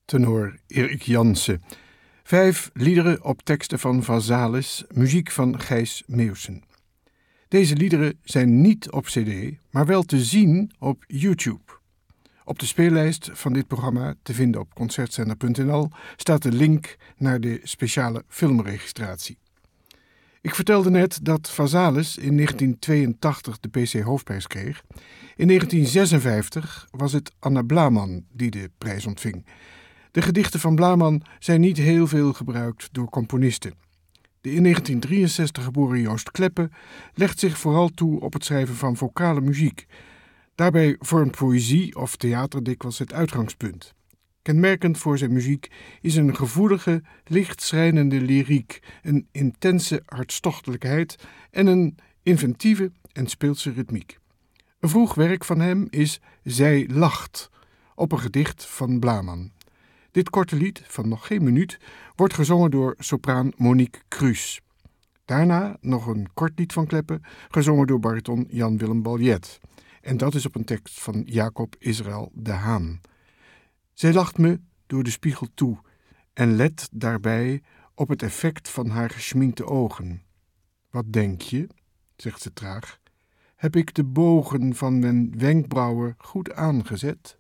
tenor Erik Jansen. 5 liederen op teksten van Vazalis, muziek van Gijs Meeuwsen. Deze liederen zijn niet op cd, maar wel te zien op YouTube. Op de speellijst van dit programma, te vinden op concertzender.nl, staat de link naar de speciale filmregistratie. Ik vertelde net dat Vazalis in 1982 de PC Hoofdprijs kreeg. In 1956 was het Anna Blaman die de prijs ontving. De gedichten van Blaman zijn niet heel veel gebruikt door componisten. De in 1963 geboren Joost Kleppe legt zich vooral toe op het schrijven van vocale muziek. Daarbij vormt poëzie of theater dikwijls het uitgangspunt. Kenmerkend voor zijn muziek is een gevoelige, lichtschrijnende lyriek, een intense hartstochtelijkheid en een inventieve en speelse ritmiek. Een vroeg werk van hem is Zij lacht, op een gedicht van Blaman. Dit korte lied, van nog geen minuut, wordt gezongen door sopraan Monique Kruus. Daarna nog een kort lied van Kleppe, gezongen door bariton Jan-Willem Baljet. En dat is op een tekst van Jacob Israël de Haan. Zij lacht me door de spiegel toe en let daarbij op het effect van haar geschminkte ogen. Wat denk je, zegt ze traag, heb ik de bogen van mijn wenkbrauwen goed aangezet?